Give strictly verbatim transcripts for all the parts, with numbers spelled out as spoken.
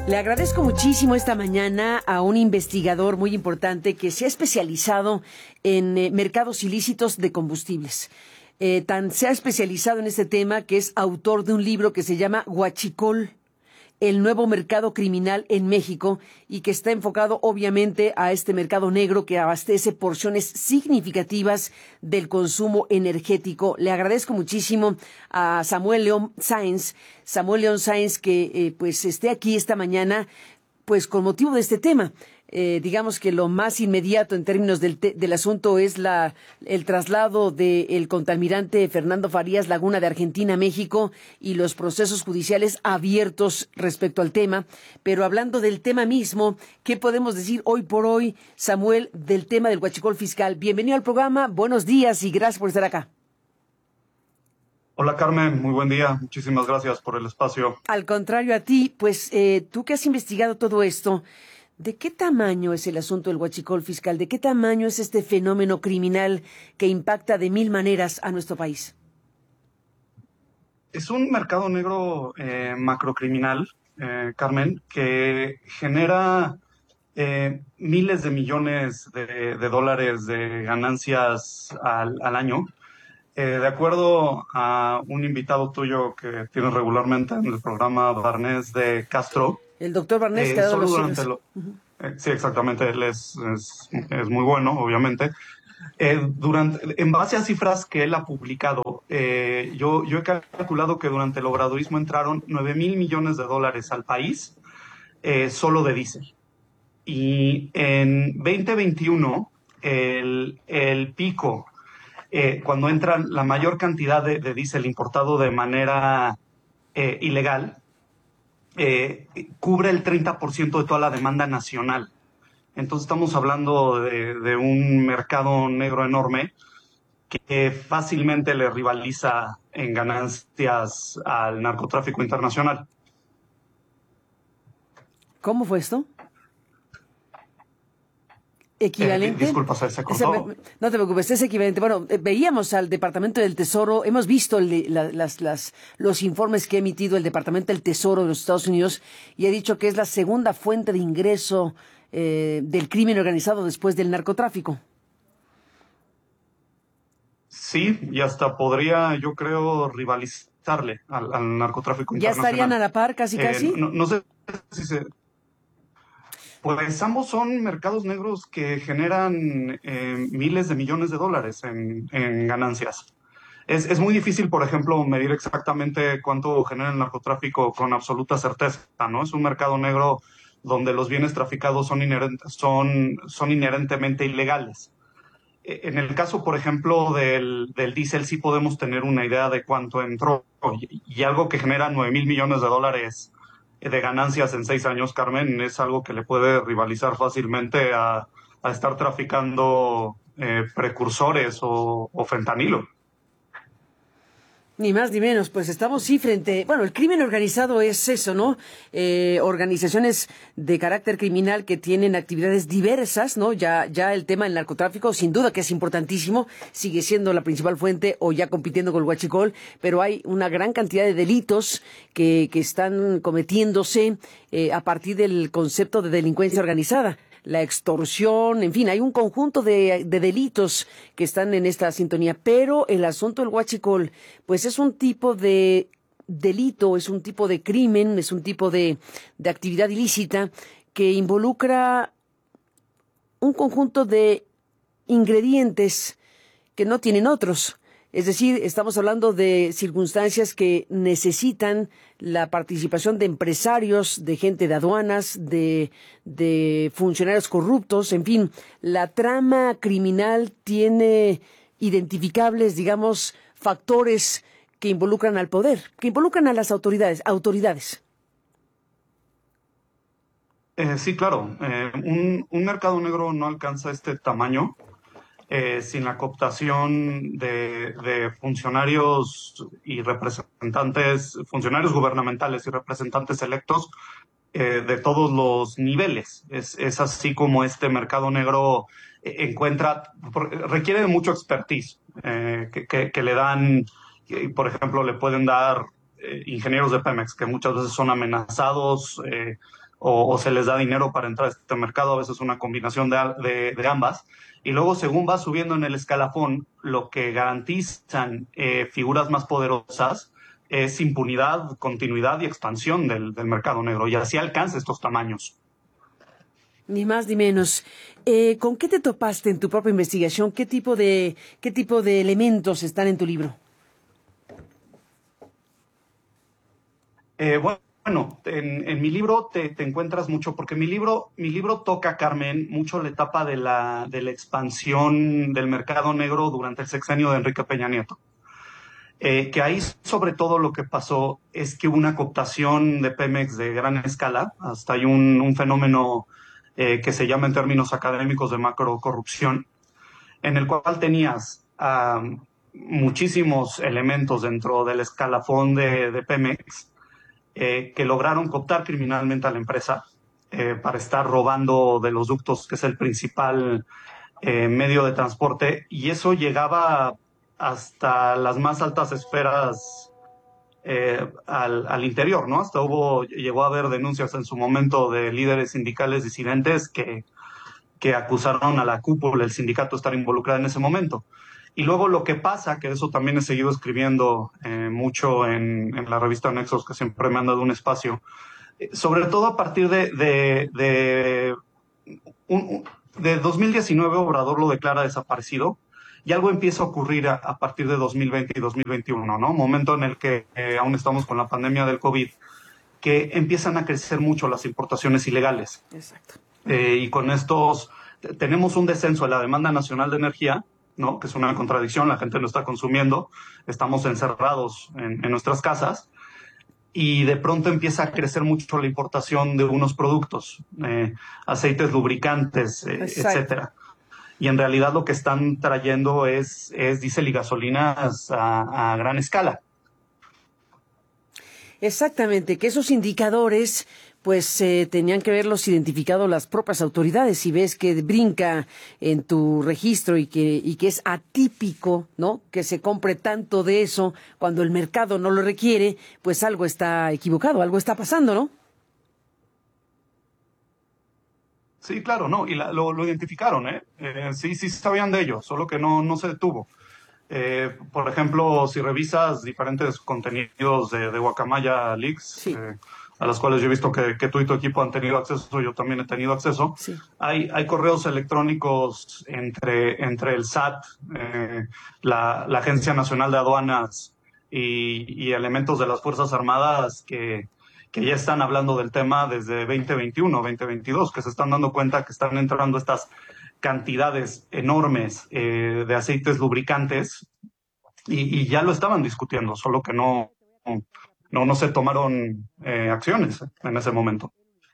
Le agradezco muchísimo esta mañana a un investigador muy importante que se ha especializado en eh, mercados ilícitos de combustibles. Eh, tan se ha especializado en este tema que es autor de un libro que se llama Huachicol, el nuevo mercado criminal en México, y que está enfocado obviamente a este mercado negro que abastece porciones significativas del consumo energético. Le agradezco muchísimo a Samuel León Sáenz, Samuel León Sáenz que eh, pues esté aquí esta mañana pues con motivo de este tema. Eh, digamos que lo más inmediato en términos del, te del asunto es la, el traslado del contraalmirante Fernando Farías Laguna de Argentina a México y los procesos judiciales abiertos respecto al tema. Pero hablando del tema mismo, ¿qué podemos decir hoy por hoy, Samuel, del tema del huachicol fiscal? Bienvenido al programa, buenos días y gracias por estar acá. Hola Carmen, muy buen día, muchísimas gracias por el espacio. Al contrario a ti, pues eh, tú que has investigado todo esto, ¿de qué tamaño es el asunto del huachicol fiscal? ¿De qué tamaño es este fenómeno criminal que impacta de mil maneras a nuestro país? Es un mercado negro eh, macrocriminal, eh, Carmen, que genera eh, miles de millones de, de dólares de ganancias al, al año. Eh, de acuerdo a un invitado tuyo que tienes regularmente en el programa, Barnés de Castro, El doctor Barnés, que eh, ha dado solo los durante cifras. lo... eh, sí, exactamente, él es, es, es muy bueno, obviamente. Eh, durante, en base a cifras que él ha publicado, eh, yo, yo he calculado que durante el obradorismo entraron nueve mil millones de dólares al país eh, solo de diésel. Y en veinte veintiuno, el, el pico, eh, cuando entra la mayor cantidad de, de diésel importado de manera eh, ilegal, eh, cubre el treinta por ciento de toda la demanda nacional. Entonces estamos hablando de, de un mercado negro enorme que fácilmente le rivaliza en ganancias al narcotráfico internacional. ¿Cómo fue esto? Eh, di- ¿Equivalente? disculpa, se, se Ese, cortó. no te preocupes, es equivalente. Bueno, eh, veíamos al Departamento del Tesoro, hemos visto el, la, las, las, los informes que ha emitido el Departamento del Tesoro de los Estados Unidos y ha dicho que es la segunda fuente de ingreso eh, del crimen organizado después del narcotráfico. Sí, y hasta podría, yo creo, rivalizarle al, al narcotráfico ¿Ya estarían a internacional. la par casi Eh, casi? no, no sé si se... Pues ambos son mercados negros que generan eh, miles de millones de dólares en, en ganancias. Es, es muy difícil, por ejemplo, medir exactamente cuánto genera el narcotráfico con absoluta certeza, ¿no? Es un mercado negro donde los bienes traficados son, inherent, son, son inherentemente ilegales. E, En el caso, por ejemplo, del, del diésel, sí podemos tener una idea de cuánto entró. Y, y algo que genera nueve mil millones de dólares de ganancias en seis años, Carmen, es algo que le puede rivalizar fácilmente a, a estar traficando eh, precursores o, o fentanilo. Ni más ni menos, pues estamos sí frente, bueno, el crimen organizado es eso, ¿no? Eh, organizaciones de carácter criminal que tienen actividades diversas, ¿no? Ya, ya el tema del narcotráfico, sin duda que es importantísimo, sigue siendo la principal fuente o ya compitiendo con el huachicol, pero hay una gran cantidad de delitos que, que están cometiéndose eh, a partir del concepto de delincuencia organizada. La extorsión, en fin, hay un conjunto de, de delitos que están en esta sintonía, pero el asunto del huachicol, pues es un tipo de delito, es un tipo de crimen, es un tipo de, de actividad ilícita que involucra un conjunto de ingredientes que no tienen otros. Es decir, estamos hablando de circunstancias que necesitan la participación de empresarios, de gente de aduanas, de, de funcionarios corruptos, en fin, la trama criminal tiene identificables, digamos, factores que involucran al poder, que involucran a las autoridades, autoridades. Eh, sí, claro. Eh, un, un mercado negro no alcanza este tamaño eh, sin la cooptación de, de funcionarios y representantes, funcionarios gubernamentales y representantes electos eh, de todos los niveles. Es, es así como este mercado negro eh, encuentra, por, requiere de mucho expertise, eh, que, que, que le dan, que, por ejemplo, le pueden dar eh, ingenieros de Pemex, que muchas veces son amenazados, eh, o, o se les da dinero para entrar a este mercado, a veces una combinación de, de, de ambas. Y luego, según va subiendo en el escalafón, lo que garantizan eh, figuras más poderosas es impunidad, continuidad y expansión del, del mercado negro, y así alcanza estos tamaños. Ni más ni menos. Eh, ¿Con qué te topaste en tu propia investigación? ¿Qué tipo de, qué tipo de elementos están en tu libro? Eh, bueno, en, en mi libro te, te encuentras mucho, porque mi libro, mi libro toca, Carmen, mucho la etapa de la, de la expansión del mercado negro durante el sexenio de Enrique Peña Nieto. Eh, que ahí sobre todo lo que pasó es que hubo una cooptación de Pemex de gran escala, hasta hay un, un fenómeno eh, que se llama en términos académicos de macrocorrupción, en el cual tenías uh, muchísimos elementos dentro del escalafón de, de Pemex eh, que lograron cooptar criminalmente a la empresa eh, para estar robando de los ductos, que es el principal eh, medio de transporte, y eso llegaba hasta las más altas esferas eh, al, al interior, ¿no? Hasta hubo, llegó a haber denuncias en su momento de líderes sindicales disidentes que, que acusaron a la cúpula del sindicato de estar involucrada en ese momento. Y luego lo que pasa, que eso también he seguido escribiendo eh, mucho en, en la revista Nexos, que siempre me han dado un espacio, eh, sobre todo a partir de, de, de, un, de dos mil diecinueve, Obrador lo declara desaparecido, y algo empieza a ocurrir a, a partir de dos mil veinte y dos mil veintiuno, ¿no? Momento en el que eh, aún estamos con la pandemia del COVID, que empiezan a crecer mucho las importaciones ilegales. Exacto. Eh, y con estos, tenemos un descenso de la demanda nacional de energía, ¿no? Que es una contradicción, la gente lo está consumiendo, estamos encerrados en, en nuestras casas, y de pronto empieza a crecer mucho la importación de unos productos, eh, aceites lubricantes, eh, etcétera. Y en realidad lo que están trayendo es, es diésel y gasolinas a, a gran escala. Exactamente, que esos indicadores pues eh, tenían que haberlos identificado las propias autoridades. Si ves que brinca en tu registro y que, y que es atípico, ¿no? Que se compre tanto de eso cuando el mercado no lo requiere, pues algo está equivocado, algo está pasando, ¿no? Sí, claro, no, y la, lo, lo identificaron, ¿eh? ¿eh? Sí, sí sabían de ello, solo que no, no se detuvo. Eh, por ejemplo, si revisas diferentes contenidos de, de Guacamaya Leaks, Sí. eh, a las cuales yo he visto que, que tú y tu equipo han tenido acceso, yo también he tenido acceso, Sí. hay, hay correos electrónicos entre, entre el S A T, eh, la, la Agencia Nacional de Aduanas y, y elementos de las Fuerzas Armadas que, que ya están hablando del tema desde veinte veintiuno, veinte veintidós, que se están dando cuenta que están entrando estas cantidades enormes eh, de aceites lubricantes, y, y ya lo estaban discutiendo, solo que no, no, no se tomaron eh, acciones en ese momento.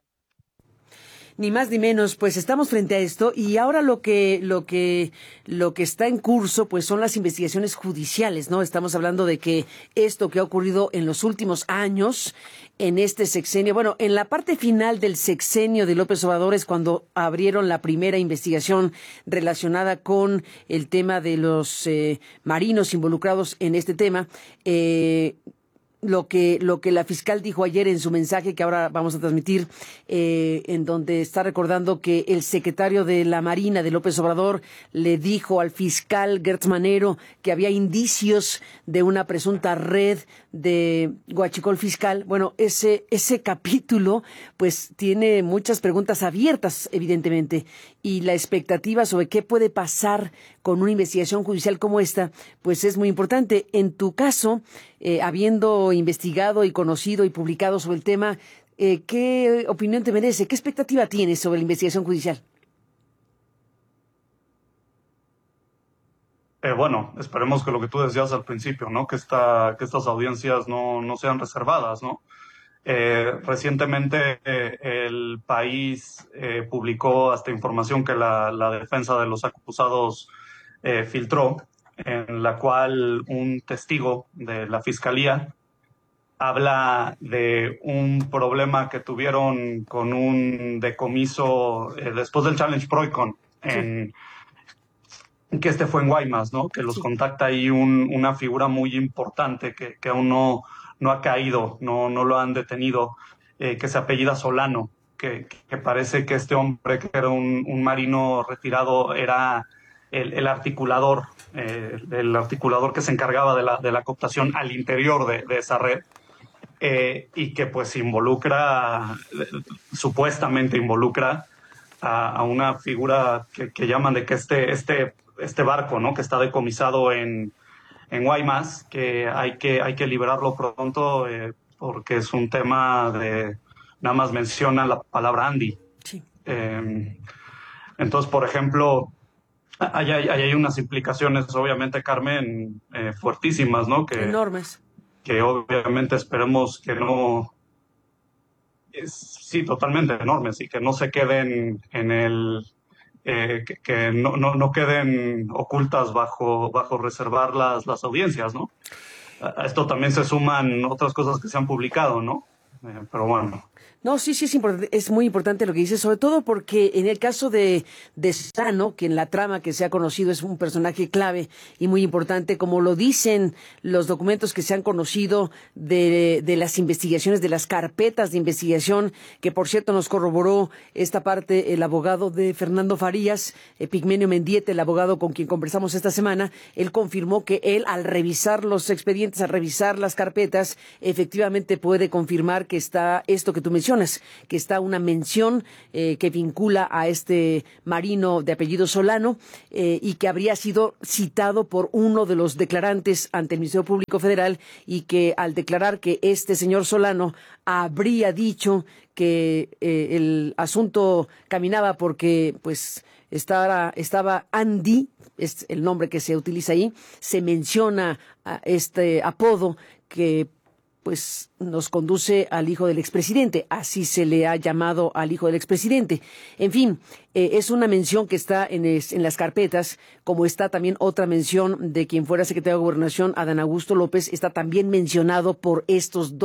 Ni más ni menos, pues estamos frente a esto y ahora lo que lo que lo que está en curso pues son las investigaciones judiciales, ¿no? Estamos hablando de que esto que ha ocurrido en los últimos años en este sexenio, bueno, en la parte final del sexenio de López Obrador es cuando abrieron la primera investigación relacionada con el tema de los eh, marinos involucrados en este tema. Eh, lo que lo que la fiscal dijo ayer en su mensaje que ahora vamos a transmitir, eh, en donde está recordando que el secretario de la Marina de López Obrador le dijo al fiscal Gertz Manero que había indicios de una presunta red de huachicol fiscal. Bueno, ese ese capítulo pues tiene muchas preguntas abiertas, evidentemente, y la expectativa sobre qué puede pasar con una investigación judicial como esta, pues es muy importante. En tu caso, eh, habiendo investigado y conocido y publicado sobre el tema, eh, ¿qué opinión te merece? ¿Qué expectativa tienes sobre la investigación judicial? Eh, bueno, esperemos que lo que tú decías al principio, ¿no? Que, esta, que estas audiencias no, no sean reservadas, ¿no? Eh, recientemente eh, el país eh, publicó hasta información que la, la defensa de los acusados eh, filtró, en la cual un testigo de la fiscalía habla de un problema que tuvieron con un decomiso eh, después del Challenge Proicon, Sí. en, que este fue en Guaymas, ¿no? Que los Sí. contacta ahí un, una figura muy importante que, que aún no, no ha caído, no, no lo han detenido, eh, que se apellida Solano. que, que parece que este hombre, que era un, un marino retirado, era el, el articulador, eh, el articulador que se encargaba de la, de la cooptación al interior de, de esa red, eh, y que pues involucra, supuestamente involucra a, a una figura que, que llaman de que este, este, este barco, ¿no?, que está decomisado en, en Guaymas, que hay que, hay que liberarlo pronto, eh, porque es un tema de, nada más menciona la palabra Andy. Sí. Eh, entonces, por ejemplo, ahí hay, hay, hay unas implicaciones, obviamente, Carmen, eh, fuertísimas, ¿no? Que, Enormes. Que obviamente esperemos que no, es, sí, totalmente enormes, y que no se queden en el, eh, que, que no, no, no queden ocultas bajo, bajo reservar las, las audiencias, ¿no? A esto también se suman otras cosas que se han publicado, ¿no? Eh, pero bueno. No, sí, sí, es importante, es muy importante lo que dices, sobre todo porque en el caso de, de Solano, que en la trama que se ha conocido es un personaje clave y muy importante, como lo dicen los documentos que se han conocido de, de las investigaciones, de las carpetas de investigación, que por cierto nos corroboró esta parte el abogado de Fernando Farías, eh, Pigmenio Mendieta, el abogado con quien conversamos esta semana. Él confirmó que él, al revisar los expedientes, al revisar las carpetas, efectivamente puede confirmar que está esto que tú mencionas, que está una mención eh, que vincula a este marino de apellido Solano, eh, y que habría sido citado por uno de los declarantes ante el Ministerio Público Federal, y que al declarar que este señor Solano habría dicho que eh, el asunto caminaba porque pues estaba, estaba Andy, es el nombre que se utiliza ahí, se menciona a este apodo que pues nos conduce al hijo del expresidente, así se le ha llamado al hijo del expresidente. En fin, eh, es una mención que está en, es, en las carpetas, como está también otra mención de quien fuera secretario de Gobernación, Adán Augusto López, está también mencionado por estos dos